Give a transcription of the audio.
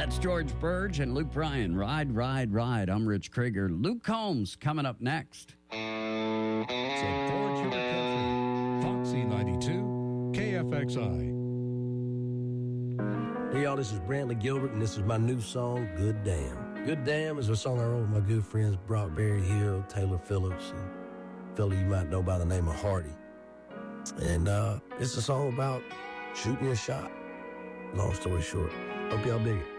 That's George Burge and Luke Bryan. Ride, ride, ride. I'm Rich Krieger. Luke Combs coming up next. So Forge Your Country, Foxy 92, KFXI. Hey, y'all, this is Brantley Gilbert, and this is my new song, Good Damn. Good Damn is a song I wrote with my good friends Brock Berry Hill, Taylor Phillips, and a fellow you might know by the name of Hardy. And it's a song about shooting your shot. Long story short. Hope y'all dig it.